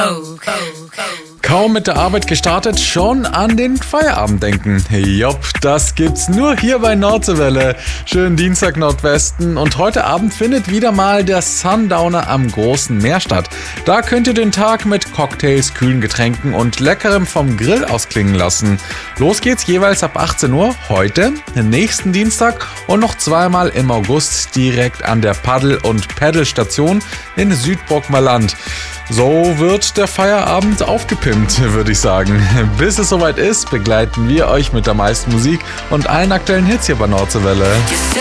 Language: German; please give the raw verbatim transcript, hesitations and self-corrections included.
Kaum mit der Arbeit gestartet, schon an den Feierabend denken. Jopp, das gibt's nur hier bei Nordseewelle. Schönen Dienstag Nordwesten und heute Abend findet wieder mal der Sundowner am Großen Meer statt. Da könnt ihr den Tag mit Cocktails, kühlen Getränken und Leckerem vom Grill ausklingen lassen. Los geht's jeweils ab achtzehn Uhr, heute, nächsten Dienstag und noch zweimal im August direkt an der Paddel- und Paddle-Station in Südbrockmer Land. So wird der Feierabend aufgepimpt, würde ich sagen. Bis es soweit ist, begleiten wir euch mit der meisten Musik und allen aktuellen Hits hier bei Nordseewelle.